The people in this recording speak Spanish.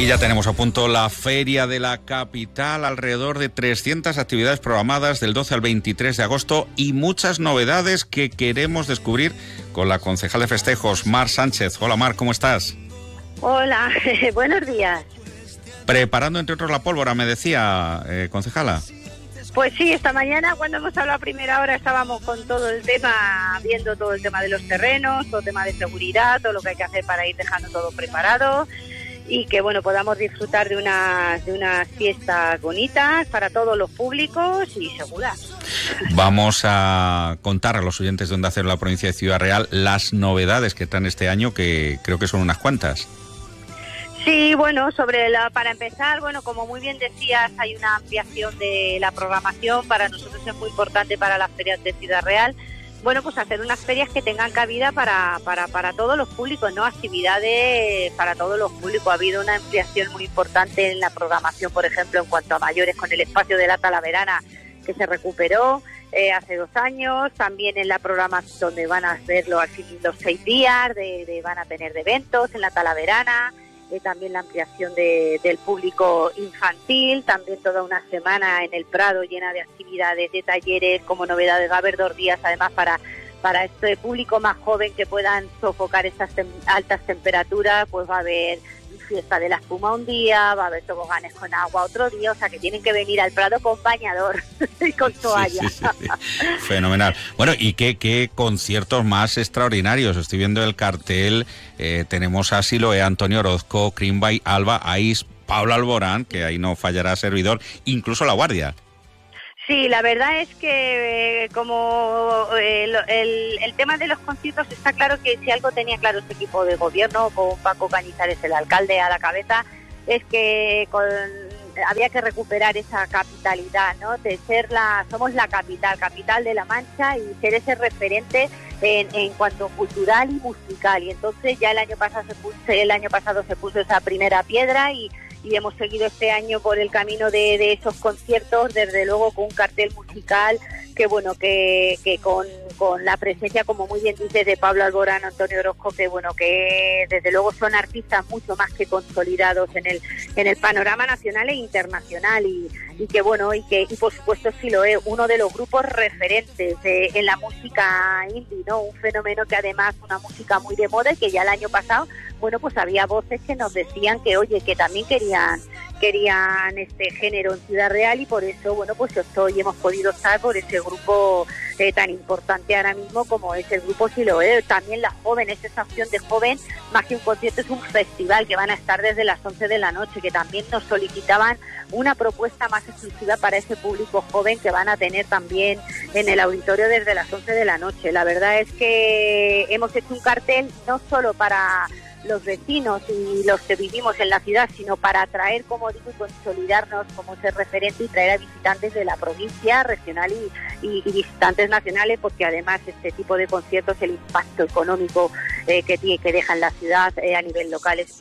Y ya tenemos a punto la Feria de la Capital, alrededor de 300 actividades programadas del 12 al 23 de agosto y muchas novedades que queremos descubrir con la concejal de festejos, Mar Sánchez. Hola Mar, ¿cómo estás? Hola, buenos días. Preparando entre otros la pólvora, me decía, concejala. Pues sí, esta mañana cuando hemos hablado a primera hora estábamos con todo el tema, viendo todo el tema de los terrenos, todo el tema de seguridad, todo lo que hay que hacer para ir dejando todo preparado y que bueno podamos disfrutar de unas fiestas bonitas para todos los públicos y seguras. Vamos a contar a los oyentes de Onda Cero, la provincia de Ciudad Real, las novedades que traen este año, que creo que son unas cuantas. Sí, bueno, para empezar, bueno, como muy bien decías, hay una ampliación de la programación. Para nosotros es muy importante para las ferias de Ciudad Real. Bueno, pues hacer unas ferias que tengan cabida para todos los públicos, ¿no? Actividades para todos los públicos. Ha habido una ampliación muy importante en la programación, por ejemplo, en cuanto a mayores, con el espacio de la Talaverana, que se recuperó hace 2 años. También en la programación donde van a verlo al fin los 6 días, van a tener de eventos en la Talaverana. También la ampliación del público infantil, también toda una semana en el Prado llena de actividades, de talleres, como novedades. Va a haber 2 días además para este público más joven que puedan sofocar estas altas temperaturas. Pues va a haber fiesta de la espuma un día, va a haber toboganes con agua otro día, o sea que tienen que venir al Prado con bañador y con toalla. Sí. Fenomenal. Bueno, ¿y qué conciertos más extraordinarios? Estoy viendo el cartel, tenemos a Siloé, Antonio Orozco, Crimbay, Alba, Ais, Pablo Alborán, que ahí no fallará servidor, incluso La Guardia. Sí, la verdad es que como el tema de los conciertos, está claro que si algo tenía claro este equipo de gobierno, con Paco Cañizares, el alcalde, a la cabeza, es que había que recuperar esa capitalidad, ¿no? De somos la capital de La Mancha, y ser ese referente en cuanto cultural y musical. Y entonces ya el año pasado se puso esa primera piedra y hemos seguido este año por el camino de esos conciertos, desde luego con un cartel musical que bueno, que con la presencia, como muy bien dices, de Pablo Alborán, Antonio Orozco, que bueno, que desde luego son artistas mucho más que consolidados en el panorama nacional e internacional, y que bueno, y por supuesto Siloé, uno de los grupos referentes en la música indie, ¿no? Un fenómeno que además una música muy de moda, y que ya el año pasado, bueno, pues había voces que nos decían que oye, que también querían este género en Ciudad Real, y por eso, bueno, pues hemos podido estar por ese grupo tan importante ahora mismo como es el grupo Siloé. También las jóvenes, esa opción de joven, más que un concierto, es un festival que van a estar desde las 11 de la noche, que también nos solicitaban una propuesta más exclusiva para ese público joven que van a tener también en el auditorio desde las 11 de la noche. La verdad es que hemos hecho un cartel no solo para los vecinos y los que vivimos en la ciudad, sino para atraer, como digo, y consolidarnos como ese referente y traer a visitantes de la provincia, regional y visitantes nacionales, porque además este tipo de conciertos, el impacto económico que deja en la ciudad a nivel local es